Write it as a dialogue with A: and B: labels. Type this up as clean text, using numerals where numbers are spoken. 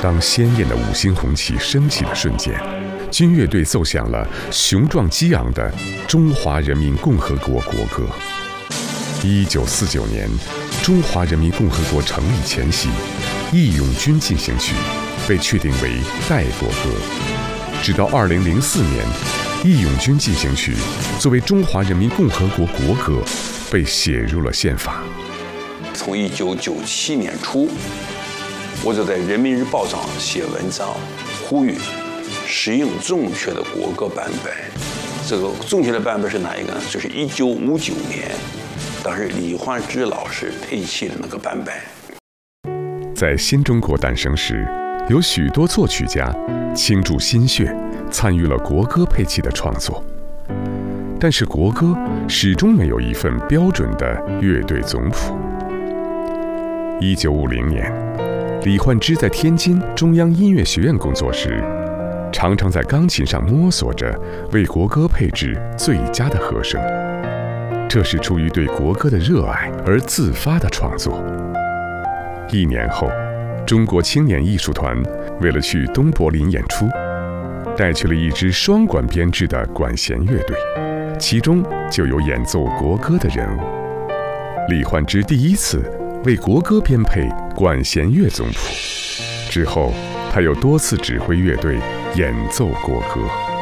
A: 当鲜艳的五星红旗升起的瞬间，军乐队奏响了雄壮激昂的中华人民共和国国歌。1949年，中华人民共和国成立前夕，《义勇军进行曲》被确定为代国歌。直到2004年，《义勇军进行曲》作为中华人民共和国国歌被写入了宪法。
B: 从1997年初，我就在《人民日报》上写文章，呼吁使用正确的国歌版本。这个正确的版本是哪一个呢？就是1959年，当时李焕之老师配器的那个版本。
A: 在新中国诞生时，有许多作曲家倾注心血，参与了国歌配器的创作。但是国歌始终没有一份标准的乐队总谱。1950年，李焕之在天津中央音乐学院工作时，常常在钢琴上摸索着为国歌配置最佳的和声。这是出于对国歌的热爱而自发的创作。1年后，中国青年艺术团为了去东柏林演出，带去了一支双管编制的管弦乐队，其中就有演奏国歌的人物。李焕之第一次为国歌编配管弦乐总谱，之后他又多次指挥乐队演奏国歌。